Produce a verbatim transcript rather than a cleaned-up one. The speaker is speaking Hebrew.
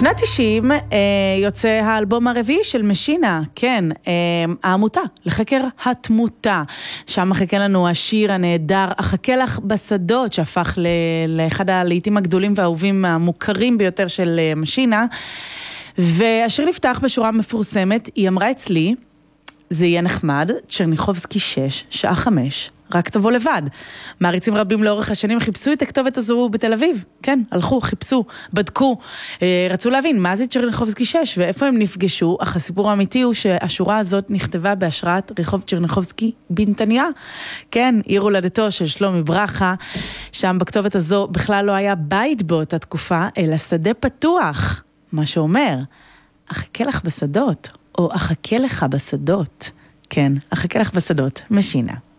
בשנת תשעים אה, יוצא האלבום הרביעי של משינה, כן, אה, העמותה לחקר התמותה. שם מחכה לנו השיר הנהדר, אחכה לך בשדות, שהפך ל- לאחד הלעיתים הגדולים והאהובים המוכרים ביותר של אה, משינה. והשיר נפתח בשורה מפורסמת, היא אמרה אצלי, זה יהיה נחמד, צ'רניחובסקי שש, שעה חמש, רק תבוא לבד. מעריצים רבים לאורך השנים חיפשו את הכתובת הזו בתל אביב. כן, הלכו, חיפשו, בדקו, אה, רצו להבין מה זה צ'רניחובסקי שש ואיפה הם נפגשו. אך הסיפור האמיתי הוא שהשורה הזאת נכתבה בהשראת רחוב צ'רניחובסקי בנתניה. כן, עיר הולדתו של שלומי ברכה. שם בכתובת הזו בכלל לא היה בית באותה תקופה, אלא שדה פתוח. מה שאומר, אחכה לך בשדות, או אחכה לך בשדות. כן, אחכה לך בשדות, משינה.